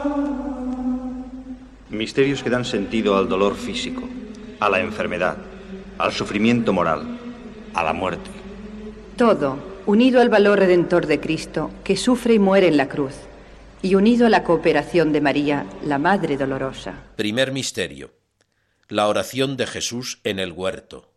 Misterios que dan sentido al dolor físico, a la enfermedad, al sufrimiento moral, a la muerte. Todo unido al valor redentor de Cristo, que sufre y muere en la cruz, y unido a la cooperación de María, la Madre Dolorosa. Primer misterio: la oración de Jesús en el huerto.